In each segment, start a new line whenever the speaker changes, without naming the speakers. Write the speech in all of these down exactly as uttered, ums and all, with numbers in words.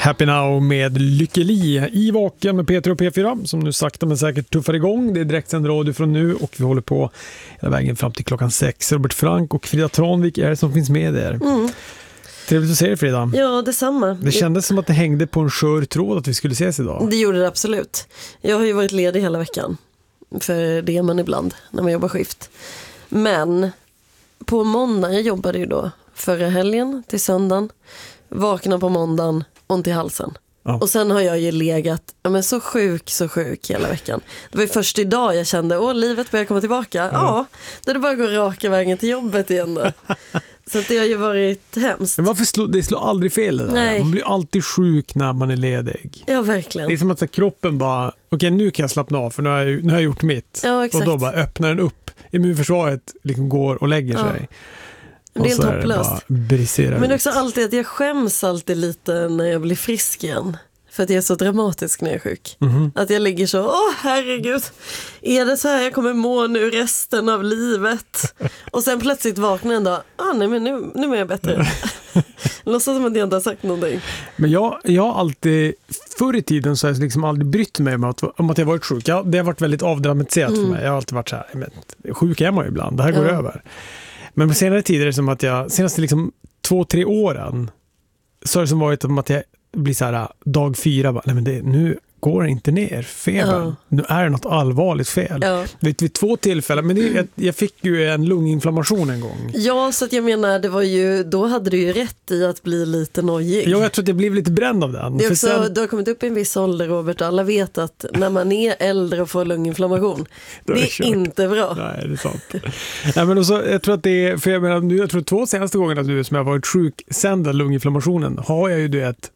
Happy Now med Lykke Li i Vaken med Peter och P fyra som nu sakta men säkert tuffar igång. Det är direktsänd radio från nu och vi håller på hela vägen fram till klockan sex. Robert Frank och Frida Tranvik är det som finns med där. Mm. Trevligt att se dig, Frida.
Ja, detsamma.
Det kändes som att det hängde på en skör tråd att vi skulle ses idag.
Det gjorde det absolut. Jag har ju varit ledig hela veckan. För det är man ibland när man jobbar skift. Men på måndag, jag jobbade ju då förra helgen till söndagen. Vaknade på måndagen, ont i halsen. Ja. Och sen har jag ju legat ja, men så sjuk, så sjuk hela veckan. Det var ju först idag jag kände, åh, livet börjar komma tillbaka. Ja, ja det är bara gå raka vägen till jobbet igen då. Så att det har ju varit hemskt.
Men varför slår, det slår aldrig fel det där?
Nej.
Man blir alltid sjuk när man är ledig.
Ja, verkligen.
Det är som att så, kroppen bara, okej okay, nu kan jag slappna av för nu har jag, nu har jag gjort mitt.
Ja, exakt.
Och då bara öppnar den upp. Immunförsvaret liksom går och lägger
ja.
sig.
Det är helt hopplöst. Men det är också alltid att jag skäms alltid lite när jag blir frisk igen. För att jag är så dramatisk när jag är sjuk. Mm-hmm. Att jag ligger så, åh herregud, är det så här jag kommer må nu resten av livet? Och sen plötsligt vaknar en dag, ah, nej men nu, nu är jag bättre. Låtsas som att jag inte har sagt någonting.
Men jag, jag har alltid, förr i tiden så har jag liksom aldrig brytt mig om att, om att jag varit sjuk. Jag, det har varit väldigt avdramatiserat mm. för mig. Jag har alltid varit så här, men, sjuk är man ju ibland, det här går ja. över. Men på senare tider är det som att jag, senaste liksom två, tre åren så har det som varit om att jag blir så här dag fyra, bara, nej men det, nu går det inte ner febern. Ja. Nu är det något allvarligt fel. Ja. Vid, vid två tillfällen, men det, jag, jag fick ju en lunginflammation en gång.
Ja, så att jag menar, det var ju, då hade du ju rätt i att bli lite nojig.
Ja, jag tror att jag blev lite bränd av den.
Det är också, sen... Du har kommit upp i en viss ålder, Robert, alla vet att när man är äldre och får lunginflammation, det är, det är
kört.
Inte bra.
Nej, det är sant. Nej, men också, jag tror att det är, för jag menar, nu, jag tror två senaste gångerna nu som jag har varit sjuk sen den lunginflammationen har jag ju det ett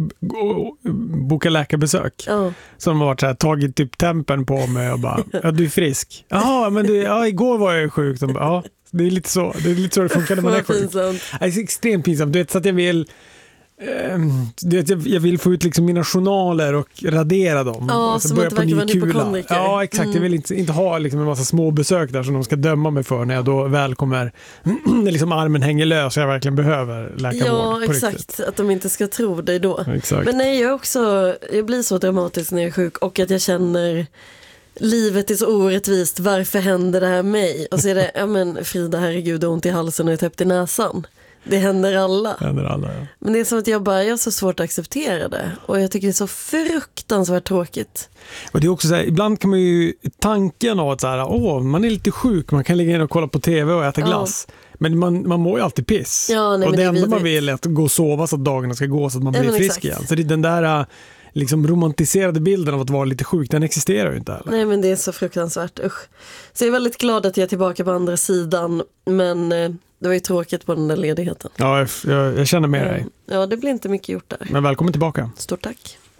boka läkarbesök oh. som har varit så här, tagit typ tempen på mig och bara, ja du är frisk. Jaha, men du, ja, igår var jag sjuk. De bara, ja, det är lite så det är lite så det funkar när man är sjuk. Det är extremt pinsamt. Du vet, så att jag vill äh, jag vill få ut liksom mina journaler och radera dem.
Ja, alltså, som
börja
att
på ny
verkar
kula. Ja, exakt. Mm. Jag vill inte, inte ha liksom en massa små besök där som de ska döma mig för när jag då väl kommer när liksom armen hänger lös och jag verkligen behöver läkarvård.
Ja,
på
exakt.
Riktigt.
Att de inte ska tro dig då.
Exakt.
Men nej, jag också jag blir så dramatisk när jag är sjuk och att jag känner livet är så orättvist. Varför händer det här mig? Och så är det, ja men Frida, herregud, ont i halsen och täppt i näsan. Det händer alla.
Det händer alla, ja.
Men det är som att jag bara jag har så svårt att acceptera det. Och jag tycker det är så fruktansvärt tråkigt.
Och det är också så här, ibland kan man ju tanken av att så här, åh, man är lite sjuk, man kan ligga in och kolla på tv och äta glass. Ja. Men man, man mår ju alltid piss.
Ja, nej,
och det,
det
enda man vill är att gå och sova så att dagarna ska gå så att man blir ja, frisk exakt. igen. Så det är den där liksom romantiserade bilden av att vara lite sjuk, den existerar ju inte heller.
Nej, men det är så fruktansvärt, usch. Så jag är väldigt glad att jag är tillbaka på andra sidan, men eh, det var ju tråkigt på den där ledigheten.
Ja, jag, jag, jag känner med dig.
Ja, det blir inte mycket gjort där.
Men välkommen tillbaka.
Stort tack.